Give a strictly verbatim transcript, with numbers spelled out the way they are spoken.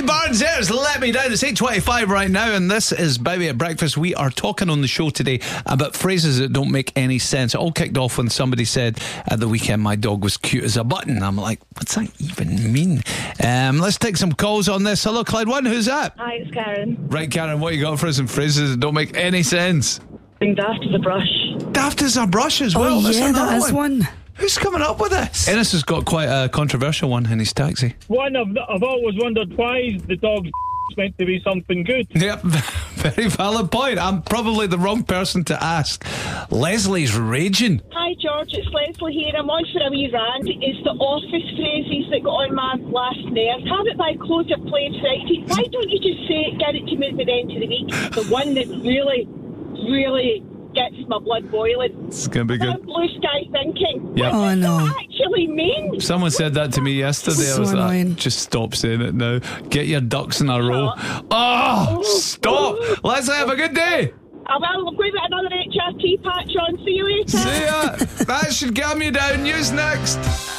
Barnes, there's Let Me Down. It's eight twenty-five right now, and this is Baby at Breakfast. We are talking on the show today about phrases that don't make any sense. It all kicked off when somebody said at the weekend, my dog was cute as a button. I'm like, what's that even mean? Um, let's take some calls on this. Hello, Clyde One, who's that? Hi, it's Karen. Right, Karen, what you got for us in phrases that don't make any sense? Being daft as a brush. Daft as a brush as well. Oh, That's yeah, another that is one. one. Who's coming up with this? Ennis has got quite a controversial one in his taxi. One, I've, I've always wondered why the dog's meant to be something good. Yep, very valid point. I'm probably the wrong person to ask. Leslie's raging. Hi, George. It's Leslie here. I'm on for a wee rant. It's the office phrases that got on my last nerve. Have it by close of play Friday. Why don't you just say, get it to me at the end of the week? The one that really, really gets my blood boiling. It's going to be good. Blue sky thinking. Yep. What Oh, does no. that actually mean? Someone said that to me yesterday. I So was annoying. like, just stop saying it now. Get your ducks in a row. Oh, stop. Let's have a good day. I will. I'm going to put another H R T patch on. See you later. See ya. That should calm you down. News next.